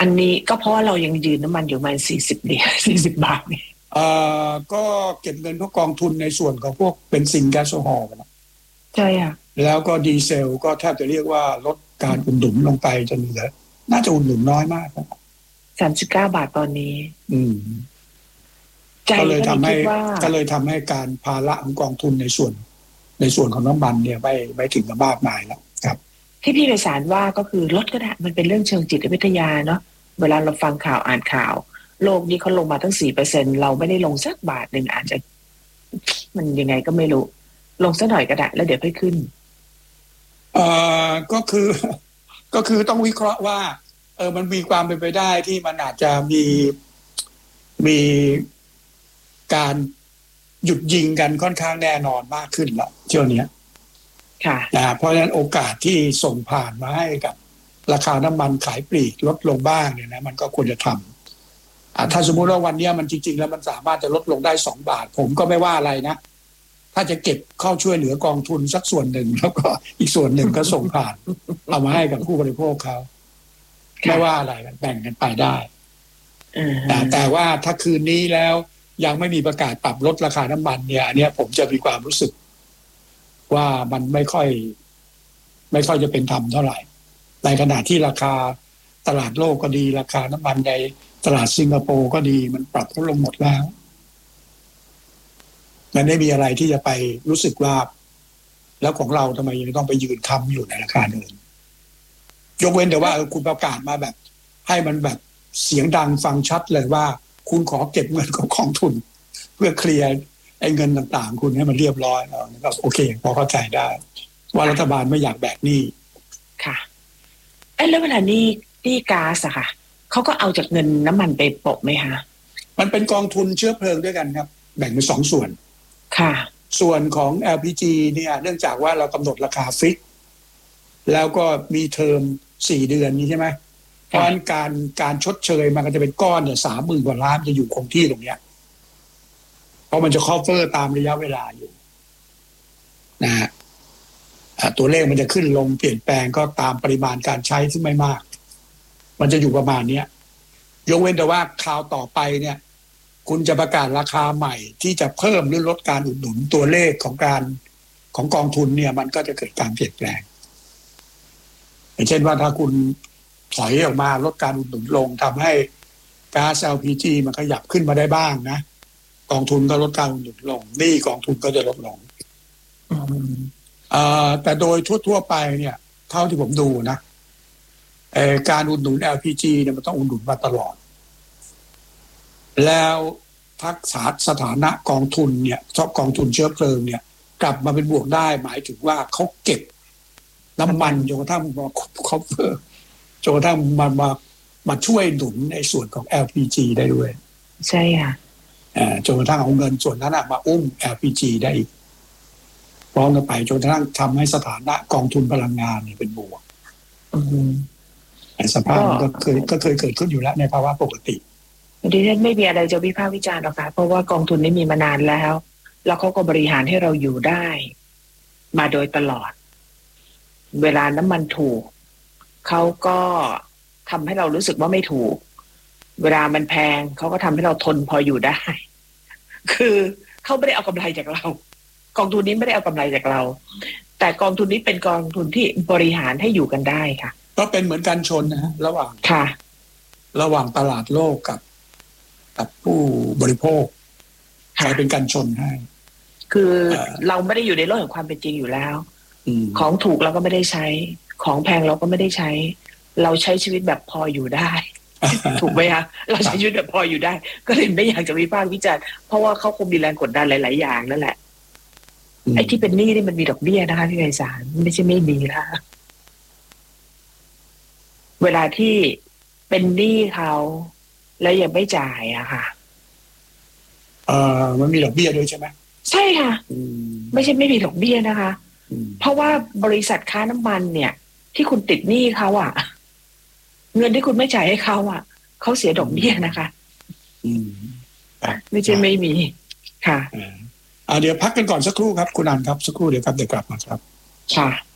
อันนี้ก็เพราะว่าเรายังยืนน้ำมันอยู่ประมาณ40 เหรียญ40 บาทนี่ก็เก็บเงินพวกกองทุนในส่วนของพวกเบนซินแก๊สโซฮอล์กันใช่ค่ะแล้วก็ดีเซลก็แทบจะเรียกว่าลดการอุดหนุนลงไปจนเหลือน่าจะอุดหนุนน้อยมากครับ 39 บาทตอนนี้ใจก็เลยทำให้การภาระของกองทุนในส่วนของน้ำมันเนี่ยไม่ถึงกับมากมายแล้วครับที่พี่ไพศาลว่าก็คือลดก็ได้มันเป็นเรื่องเชิงจิตวิทยาเนาะเวลาเราฟังข่าวอ่านข่าวโลกนี้เขาลงมาตั้ง 4% เราไม่ได้ลงสักบาทหนึ่งอาจจะมันยังไงก็ไม่รู้ลงสักหน่อยก็ได้แล้วเดี๋ยวค่อยขึ้นก็คือต้องวิเคราะห์ว่ามันมีความเป็นไปได้ที่มันอาจจะมีการหยุดยิงกันค่อนข้างแน่นอนมากขึ้นละช่วงนี้ค่ะเพราะฉะนั้นโอกาสที่ส่งผ่านมาให้กับราคาน้ำมันขายปลีกลดลงบ้างเนี่ยนะมันก็ควรจะทำถ้าสมมุติว่าวันนี้มันจริงๆแล้วมันสามารถจะลดลงได้2 บาทผมก็ไม่ว่าอะไรนะถ้าจะเก็บเข้าช่วยเหลือกองทุนสักส่วนหนึ่งแล้วก็อีกส่วนหนึ่งก็ส่งผ่านเอามาให้กับผู้บริโภคเขาไม่ว่าอะไรแบ่งกันไปได้แต่ว่าถ้าคืนนี้แล้วยังไม่มีประกาศปรับลดราคาน้ำมันเนี่ยอันนี้ผมจะมีความรู้สึกว่ามันไม่ค่อยจะเป็นธรรมเท่าไหร่ในขณะที่ราคาตลาดโลกก็ดีราคาน้ำมันในตลาดสิงคโปร์ก็ดีมันปรับลงหมดแล้วมันไม่มีอะไรที่จะไปรู้สึกว่าแล้วของเราทำไมยังต้องไปยืนค้ำอยู่ในราคาเดิมยกเว้นแต่ว่าคุณประกาศมาแบบให้มันแบบเสียงดังฟังชัดเลยว่าคุณขอเก็บเงินของกองทุนเพื่อเคลียร์ไอ้เงินต่างๆคุณให้มันเรียบร้อยแล้วก็โอเคพอเข้าใจได้ว่ารัฐบาลไม่อยากแบกหนี้ค่ะแล้วเวลานี่ก๊าซอะค่ะเขาก็เอาจากเงินน้ำมันไปโปะไหมคะมันเป็นกองทุนเชื้อเพลิงด้วยกันครับแบ่งเป็น2 ส่วนค่ะส่วนของ LPG เนี่ยเนื่องจากว่าเรากำหนดราคาฟิกแล้วก็มีเทอม4 เดือนนี้ใช่ไหมเพราะฉะนั้นการชดเชยมันก็จะเป็นก้อนเนี่ย30,000 กว่าล้านจะอยู่คงที่ตรงเนี้ยเพราะมันจะ cover ตามระยะเวลาอยู่นะฮะตัวเลขมันจะขึ้นลงเปลี่ยนแปลงก็ตามปริมาณการใช้ซึ่งไม่มากมันจะอยู่ประมาณนี้ยกเว้นแต่ว่าคราวต่อไปเนี่ยคุณจะประกาศราคาใหม่ที่จะเพิ่มหรือลดการอุดหนุนตัวเลขของกองทุนเนี่ยมันก็จะเกิดการเปลี่ยนแปลงอย่างเช่นว่าถ้าคุณถอยออกมาลดการอุดหนุนลงทำให้ก๊าซ LPG มันขยับขึ้นมาได้บ้างนะกองทุนก็ลดการอุดหนุนลงหนี้กองทุนก็จะลดลงแต่โดยทั่วไปเนี่ยเท่าที่ผมดูนะการอุดหนุน LPG เนี่ยมันต้องอุดหนุนมาตลอดแล้วสถานะกองทุนเนี่ยกองทุนเชื้อเพลิงเนี่ยกลับมาเป็นบวกได้หมายถึงว่าเขาเก็บน้ำมันจนกระทั่งมาคอฟเวอร์จนกระทั่งมาช่วยหนุนในส่วนของ LPG ได้ด้วยใช่ค่ะจนกระทั่งเอาเงินส่วนนั้นมาอุ้ม LPG ได้อีกพร้อมกันไปจนกระทั่งทำให้สถานะกองทุนพลังงานเนี่ยเป็นบวกสภาพมันก็เคยเกิดขึ้นอยู่แล้วในภาวะปกติดิฉันไม่มีอะไรจะวิพากษ์วิจารณ์หรอกค่ะเพราะว่ากองทุนนี้มีมานานแล้วเขาก็บริหารให้เราอยู่ได้มาโดยตลอดเวลาน้ำมันถูกเขาก็ทำให้เรารู้สึกว่าไม่ถูกเวลามันแพงเขาก็ทำให้เราทนพออยู่ได้คือเขาไม่ได้เอากำไรจากเรากองทุนนี้ไม่ได้เอากำไรจากเราแต่กองทุนนี้เป็นกองทุนที่บริหารให้อยู่กันได้ค่ะก็เป็นเหมือนกันชนนะฮะระหว่างตลาดโลกกับผู้บริโภคใครเป็นกันชนให้คือเราไม่ได้อยู่ในโลกแห่งความเป็นจริงอยู่แล้วของถูกเราก็ไม่ได้ใช้ของแพงเราก็ไม่ได้ใช้เราใช้ชีวิตแบบพออยู่ได้ ถูกไหมคะเราใช้ชีวิตแบบพออยู่ได้ก็เลยไม่อยากจะวิพากษ์วิจารณ์เพราะว่าเขาคงมีแรงกดดันหลายๆอย่างนั่นแหละไอ้ที่เป็นหนี้นี่มันมีดอกเบี้ยนะคะพี่ไพศาลไม่ใช่ไม่มีค่ะเวลาที่เป็นหนี้เขาแล้วยังไม่จ่ายอะค่ะมันมีดอกเบี้ยด้วยใช่ไหมใช่ค่ะไม่ใช่ไม่มีดอกเบี้ยนะคะเพราะว่าบริษัทค้าน้ำมันเนี่ยที่คุณติดหนี้เขาอะเงินที่คุณไม่จ่ายให้เขาอะเขาเสียดอกเบี้ยนะคะไม่ใช่ไม่มีค่ะเดี๋ยวพักกันก่อนสักครู่ครับคุณอันครับสักครู่เดี๋ยวครับเดี๋ยวกลับมาครับค่ะ